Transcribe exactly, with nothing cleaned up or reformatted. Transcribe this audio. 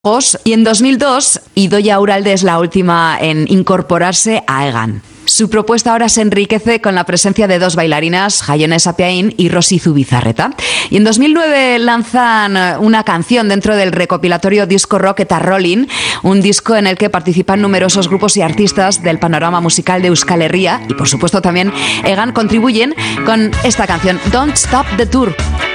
Y en dos mil dos, Idoia Uralde es la última en incorporarse a Egan. Su propuesta ahora se enriquece con la presencia de dos bailarinas, Jaione Sapiain y Rosy Zubizarreta. Y en dos mil nueve lanzan una canción dentro del recopilatorio disco rock Eta Rolling, un disco en el que participan numerosos grupos y artistas del panorama musical de Euskal Herria. Y por supuesto también Egan contribuyen con esta canción, Don't Stop the Tour.